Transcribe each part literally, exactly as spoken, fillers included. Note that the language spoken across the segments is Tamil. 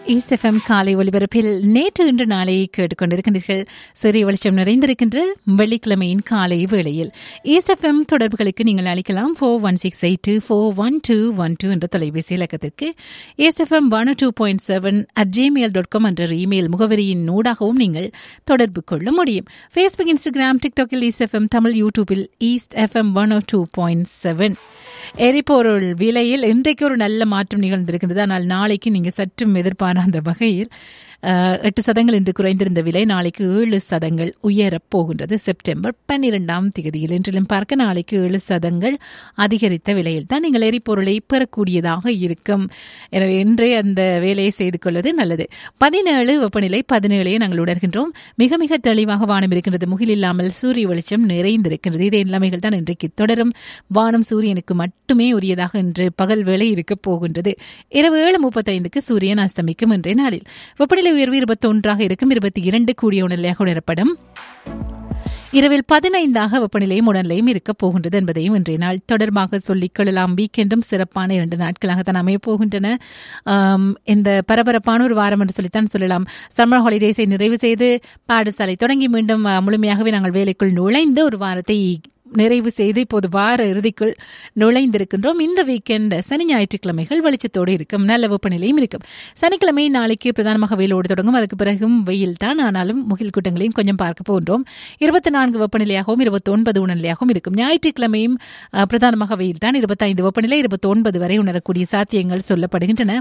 ஈஸ்ட் எஃப்எம் காலை ஒலிபரப்பில் நேற்று இன்று நாளை கேட்டுக்கொண்டிருக்கின்றீர்கள். சிறிய வெளிச்சம் நிறைந்திருக்கின்ற வெள்ளிக்கிழமையின் காலை வேளையில் ஈஸ்ட் எஃப்எம் தொடர்புகளுக்கு நீங்கள் அளிக்கலாம் four one six eight two four one two one two என்ற தொலைபேசி இலக்கத்திற்கு east FM one two point seven at Gmail dot com என்ற இமெயில் முகவரியின் ஊடாகவும் நீங்கள் தொடர்பு கொள்ள முடியும். Facebook, Instagram, டிக்டாக்கில் east FM Tamil, யூடியூபில் east FM one two point seven. எரிபொருள் விலையில் இன்றைக்கு ஒரு நல்ல மாற்றம் நிகழ்ந்திருக்கின்றது. ஆனால் நாளைக்கு நீங்கள் சற்றும் எதிர்பாராத வகையில் எட்டு சதங்கள் இன்று குறைந்திருந்த விலை நாளைக்கு ஏழு சதங்கள் உயரப் போகின்றது. செப்டம்பர் பன்னிரெண்டாம் தேதியில் இன்றிலும் பார்க்க நாளைக்கு ஏழு சதங்கள் அதிகரித்த விலையில் தான் நீங்கள் எரிபொருளை பெறக்கூடியதாக இருக்கும். எனவே இன்றே அந்த வேலையை செய்து கொள்வது நல்லது. பதினேழு வெப்பநிலை பதினேழையே நாங்கள் உணர்கின்றோம். மிக மிக தெளிவாக வானம் இருக்கின்றது. முகில் இல்லாமல் சூரிய வெளிச்சம் நிறைந்திருக்கின்றது. இதே நிலைமைகள் தான் இன்றைக்கு தொடரும். வானம் சூரியனுக்கு மட்டுமே உரியதாக இன்று பகல் வேளை இருக்கப் போகின்றது. இரவு ஏழு முப்பத்தைந்துக்கு சூரியன் அஸ்தமிக்கும் இன்றைய நாளில். வெப்பநிலை உயர்வு இருபத்தி ஒன்றாக இருக்கும். இருபத்தி இரண்டு கூடிய உணர்நிலையாக உணரப்படும். இரவில் பதினைந்தாக வெப்பநிலையும் உடல்நிலையும் இருக்கப் போகின்றது என்பதையும் இன்றைய நாள் தொடர்பாக சொல்லிக் கொள்ளலாம். வீக்கெண்டும் சிறப்பான இரண்டு நாட்களாகத்தான் அமையப் போகின்றன. இந்த பரபரப்பான ஒரு வாரம் என்று சொல்லித்தான் சொல்லலாம். சம்மர் ஹாலிடேஸை நிறைவு செய்து பாடசாலை தொடங்கி மீண்டும் முழுமையாகவே நாங்கள் வேலைக்குள் நுழைந்து ஒரு வாரத்தை நிறைவு செய்து இப்போது வார இறுதிக்குள் நுழைந்திருக்கின்றோம். இந்த வீக்கெண்ட் சனி ஞாயிற்றுக்கிழமைகள் வெளிச்சத்தோடு இருக்கும். நல்ல வெப்பநிலையும் இருக்கும். சனிக்கிழமை நாளைக்கு பிரதானமாக வெயிலோடு தொடங்கும். அதுக்கு பிறகும் வெயில் தான். ஆனாலும் முகில் கூட்டங்களையும் கொஞ்சம் பார்க்க போன்றோம். இருபத்தி நான்கு வெப்பநிலையாகவும் இருபத்தி ஒன்பது உணர்நிலையாகவும் இருக்கும். ஞாயிற்றுக்கிழமையும் பிரதானமாக வெயில் தான். இருபத்தைந்து வெப்பநிலை இருபத்தி ஒன்பது வரை உணரக்கூடிய சாத்தியங்கள் சொல்லப்படுகின்றன.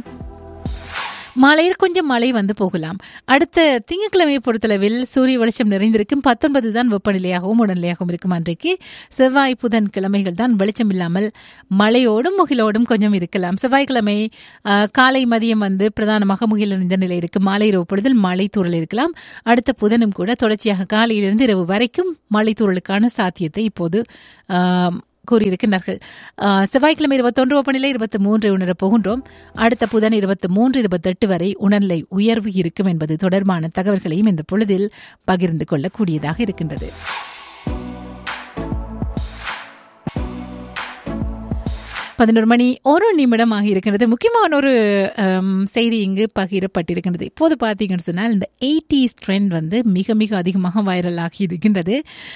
மாலையில் கொஞ்சம் மழை வந்து போகலாம். அடுத்த திங்கட்கிழமையை பொறுத்தளவில் சூரிய வெளிச்சம் நிறைந்திருக்கும். பத்தொன்பது தான் வெப்பநிலையாகவும் உடல்நிலையாகவும் இருக்கும். அன்றைக்கு செவ்வாய் புதன் கிழமைகள் தான் வெளிச்சம் இல்லாமல் மழையோடும் முகிலோடும் கொஞ்சம் இருக்கலாம். செவ்வாய்க்கிழமை காலை மதியம் வந்து பிரதானமாக முகில் நிறைந்த நிலை இருக்கும். மாலை இரவு பொழுதில் மழை தூறல் இருக்கலாம். அடுத்த புதனும் கூட தொடர்ச்சியாக காலையிலிருந்து இரவு வரைக்கும் மழை தூறலுக்கான சாத்தியத்தை இப்போது கூறியிருக்கிறார்கள். செவ்வாய்க்கிழமை இருபத்தொன்று வெப்பநிலை இருபத்தி மூன்று உணரப் போகின்றோம். அடுத்த புதன் இருபத்தி மூன்று இருபத்தி எட்டு வரை உணர்நிலை உயர்வு இருக்கும் என்பது தொடர்பான தகவல்களையும் இந்த பொழுதில் பகிர்ந்து கொள்ளக்கூடியதாக இருக்கின்றது. பதினோரு மணி ஒரு நிமிடம் ஆகி இருக்கின்றது. முக்கியமான ஒரு செய்தி இங்கு பகிரப்பட்டிருக்கின்றது. இப்போது பார்த்தீங்கன்னு சொன்னால் இந்த எயிட்டிஸ் ட்ரெண்ட் வந்து மிக மிக அதிகமாக வைரல் ஆகி இருக்கின்றது.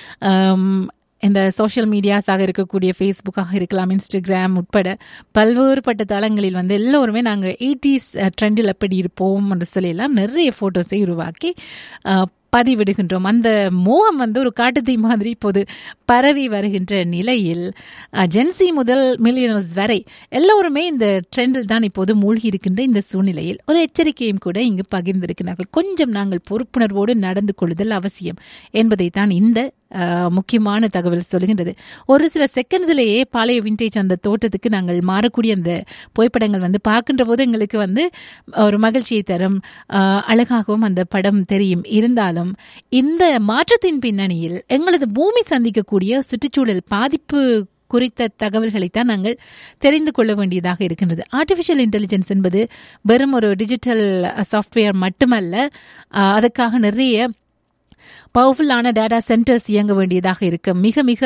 இந்த சோஷியல் மீடியாஸாக இருக்கக்கூடிய ஃபேஸ்புக்காக இருக்கலாம், இன்ஸ்டாகிராம் உட்பட பல்வேறுபட்ட தளங்களில் வந்து எல்லோருமே நாங்கள் எயிட்டிஸ் ட்ரெண்டில் எப்படி இருப்போம் என்று சொல்லியெல்லாம் நிறைய ஃபோட்டோஸை உருவாக்கி பதிவிடுகின்றோம். அந்த மோகம் வந்து ஒரு காட்டுத்தீ மாதிரி இப்போது பரவி வருகின்ற நிலையில் ஜென்சி முதல் மில்லியனர்ஸ் வரை எல்லோருமே இந்த ட்ரெண்டில் தான் இப்போது மூழ்கி இருக்கின்ற இந்த சூழ்நிலையில் ஒரு எச்சரிக்கையும் கூட இங்கு பகிர்ந்திருக்கிறார்கள். கொஞ்சம் நாங்கள் பொறுப்புணர்வோடு நடந்து கொள்ளுதல் அவசியம் என்பதை தான் இந்த முக்கியமான தகவல் சொல்லுகின்றது. ஒரு சில செகண்ட்ஸ்லேயே பழைய விண்டேஜ் அந்த தோட்டத்துக்கு நாங்கள் மாறக்கூடிய அந்த புகைப்படங்கள் வந்து பார்க்கின்ற போது எங்களுக்கு வந்து ஒரு மகிழ்ச்சியை தரும், அழகாகவும் அந்த படம் தெரியும். இருந்தாலும் இந்த மாற்றத்தின் பின்னணியில் எங்களது பூமி சந்திக்கக்கூடிய சுற்றுச்சூழல் பாதிப்பு குறித்த தகவல்களைத்தான் நாங்கள் தெரிந்து கொள்ள வேண்டியதாக இருக்கின்றது. ஆர்டிஃபிஷியல் இன்டெலிஜென்ஸ் என்பது வெறும் ஒரு டிஜிட்டல் சாஃப்ட்வேர் மட்டுமல்ல, அதுக்காக நிறைய பவர்ஃபுல்லான டேட்டா சென்டர்ஸ் இயங்க வேண்டியதாக இருக்கு. மிக மிக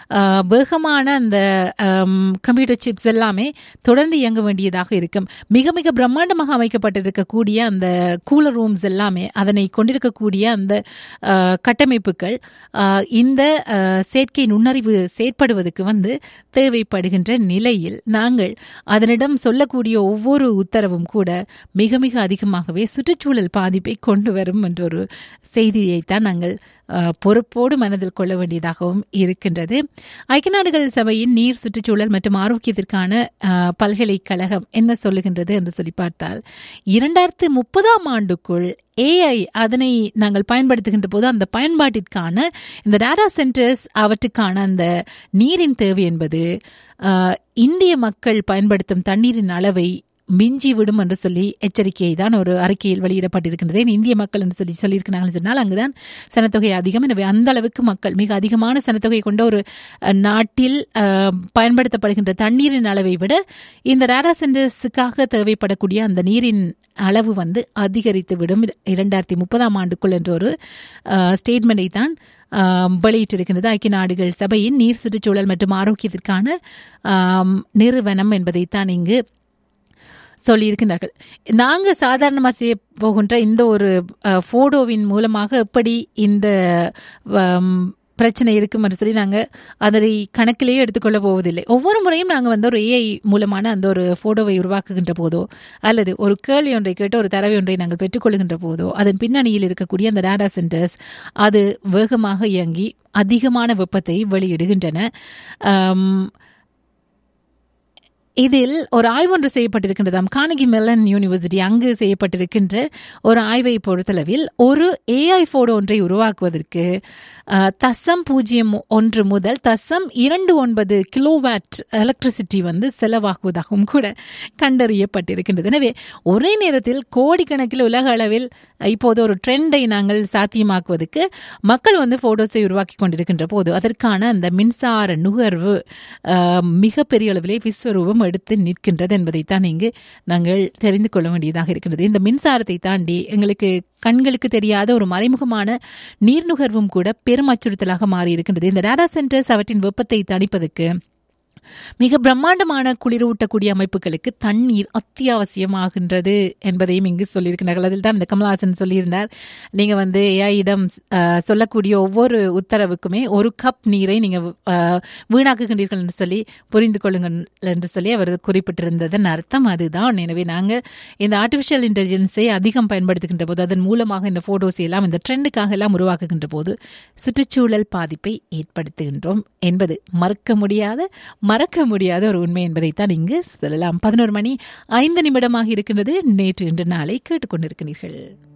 வேகமான அந்த கம்ப்யூட்டர் சிப்ஸ் எல்லாமே தொடர்ந்து இயங்க வேண்டியதாக இருக்கும். மிக மிக பிரம்மாண்டமாக அமைக்கப்பட்டிருக்கக்கூடிய அந்த கூலர் ரூம்ஸ் எல்லாமே, அதனை கொண்டிருக்கக்கூடிய அந்த கட்டமைப்புகள் இந்த செயற்கை நுண்ணறிவு செயற்படுவதற்கு வந்து தேவைப்படுகின்ற நிலையில் நாங்கள் அதனிடம் சொல்லக்கூடிய ஒவ்வொரு உத்தரவும் கூட மிக மிக அதிகமாகவே சுற்றுச்சூழல் பாதிப்பை கொண்டு வரும் என்ற ஒரு செய்தியைத்தான் நாங்கள் பொறுப்போடு மனதில் கொள்ள வேண்டியதாகவும் இருக்கின்றது. ஐக்கிய நாடுகள் சபையின் நீர், சுற்றுச்சூழல் மற்றும் ஆரோக்கியத்திற்கான பல்கலைக்கழகம் என்ன சொல்லுகின்றது என்று சொல்லி பார்த்தால், இரண்டாயிரத்து முப்பதாம் ஆண்டுக்குள் ஏஐ அதனை நாங்கள் பயன்படுத்துகின்ற போது அந்த பயன்பாட்டிற்கான இந்த டேட்டா சென்டர்ஸ் அவற்றுக்கான அந்த நீரின் தேவை என்பது இந்திய மக்கள் பயன்படுத்தும் தண்ணீரின் அளவை மிஞ்சி விடும் என்று சொல்லி எச்சரிக்கையை தான் ஒரு அறிக்கையில் வெளியிடப்பட்டிருக்கின்றது. இந்திய மக்கள் என்று சொல்லி சொல்லியிருக்கிறார்கள் சொன்னால் அங்குதான் சனத்தொகை அதிகம். எனவே அந்த அளவுக்கு மக்கள், மிக அதிகமான சனத்தொகை கொண்ட ஒரு நாட்டில் பயன்படுத்தப்படுகின்ற தண்ணீரின் அளவை விட இந்த டேட்டா சென்டர்ஸுக்காக தேவைப்படக்கூடிய அந்த நீரின் அளவு வந்து அதிகரித்து விடும் இரண்டாயிரத்தி முப்பதாம் ஆண்டுக்குள் என்ற ஒரு ஸ்டேட்மெண்டை தான் வெளியிட்டிருக்கின்றது ஐக்கிய நாடுகள் சபையின் நீர், சுற்றுச்சூழல் மற்றும் ஆரோக்கியத்திற்கான நிறுவனம் என்பதைத்தான் இங்கு சொல்லியிருக்கிறார்கள். நாங்கள் சாதாரணமாக செய்ய போகின்ற இந்த ஒரு ஃபோட்டோவின் மூலமாக எப்படி இந்த பிரச்சனை இருக்கும் என்று சொல்லி நாங்கள் அதை கணக்கிலேயே எடுத்துக்கொள்ள போவதில்லை. ஒவ்வொரு முறையும் நாங்கள் வந்து ஒரு ஏஐ மூலமான அந்த ஒரு ஃபோட்டோவை உருவாக்குகின்ற போதோ அல்லது ஒரு கேள்வி ஒன்றை கேட்டு ஒரு தரவை ஒன்றை நாங்கள் பெற்றுக்கொள்கின்ற போதோ அதன் பின்னணியில் இருக்கக்கூடிய அந்த டேட்டா சென்டர்ஸ் அது வேகமாக இயங்கி அதிகமான வெப்பத்தை வெளியிடுகின்றன. இதில் ஒரு ஆய்வு ஒன்று செய்யப்பட்டிருக்கின்றதாம். கார்னகி மெல்லன் யூனிவர்சிட்டி அங்கு செய்யப்பட்டிருக்கின்ற ஒரு ஆய்வை பொறுத்தளவில் ஒரு ஏஐ ஃபோட்டோ ஒன்றை உருவாக்குவதற்கு தசம் பூஜ்ஜியம் ஒன்று முதல் தசம் இரண்டு ஒன்பது கிலோவாட் எலக்ட்ரிசிட்டி வந்து செலவாகுவதாகவும் கூட கண்டறியப்பட்டிருக்கின்றது. எனவே ஒரே நேரத்தில் கோடிக்கணக்கில் உலக அளவில் இப்போது ஒரு ட்ரெண்டை நாங்கள் சாத்தியமாக்குவதற்கு மக்கள் வந்து ஃபோட்டோஸை உருவாக்கி கொண்டிருக்கின்ற போது அதற்கான அந்த மின்சார நுகர்வு மிகப்பெரிய அளவிலே விஸ்வரூபம் எடுத்து நிற்கின்றது என்பதைத்தான் இங்கு நாங்கள் தெரிந்து கொள்ள வேண்டியதாக இருக்கிறது. இந்த மின்சாரத்தை தாண்டி எங்களுக்கு கண்களுக்கு தெரியாத ஒரு மறைமுகமான நீர் நுகர்வும் கூட பெரும் அச்சுறுத்தலாக மாறி இருக்கின்றது. இந்த டேட்டா சென்டர்ஸ் அவற்றின் வெப்பத்தை தணிப்பதற்கு மிக பிரம்மாண்டமான குளிரூட்டக்கூடிய அமைப்புகளுக்கு தண்ணீர் அத்தியாவசியமாகின்றது என்பதையும் இங்கு சொல்லியிருக்கிறார்கள். அதில் தான் இந்த கமல்ஹாசன் சொல்லியிருந்தார், நீங்கள் வந்து ஏஐயிடம் சொல்லக்கூடிய ஒவ்வொரு உத்தரவுக்குமே ஒரு கப் நீரை நீங்கள் வீணாக்குகின்றீர்கள் என்று சொல்லி புரிந்து கொள்ளுங்கள் என்று சொல்லி அவர் குறிப்பிட்டிருந்ததன் அர்த்தம் அதுதான். எனவே நாங்கள் இந்த ஆர்டிஃபிஷியல் இன்டெலிஜென்ஸை அதிகம் பயன்படுத்துகின்ற போது அதன் மூலமாக இந்த ஃபோட்டோஸ் எல்லாம் இந்த ட்ரெண்டுக்காக எல்லாம் உருவாக்குகின்ற போது சுற்றுச்சூழல் பாதிப்பை ஏற்படுத்துகின்றோம் என்பது மறுக்க முடியாத மறக்க முடியாத ஒரு உண்மை என்பதைத்தான் இங்கு சொல்லலாம். பதினோரு மணி ஐந்து நிமிடமாக இருக்கின்றது. நேற்று இன்று நாளை கேட்டுக்கொண்டிருக்கிறீர்கள்.